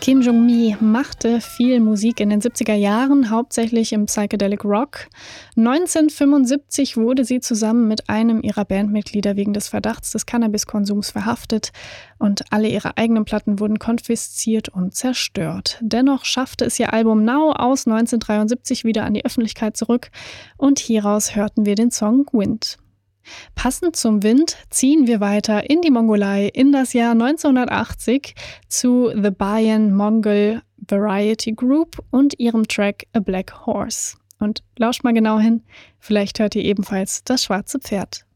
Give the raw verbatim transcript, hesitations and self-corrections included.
Kim Jong-mi machte viel Musik in den siebziger Jahren, hauptsächlich im Psychedelic Rock. neunzehnhundertfünfundsiebzig wurde sie zusammen mit einem ihrer Bandmitglieder wegen des Verdachts des Cannabiskonsums verhaftet und alle ihre eigenen Platten wurden konfisziert und zerstört. Dennoch schaffte es ihr Album Now aus neunzehnhundertdreiundsiebzig wieder an die Öffentlichkeit zurück und hieraus hörten wir den Song Wind. Passend zum Wind ziehen wir weiter in die Mongolei in das Jahr neunzehnhundertachtzig zu The Bayan Mongol Variety Group und ihrem Track A Black Horse. Und lauscht mal genau hin, vielleicht hört ihr ebenfalls das schwarze Pferd.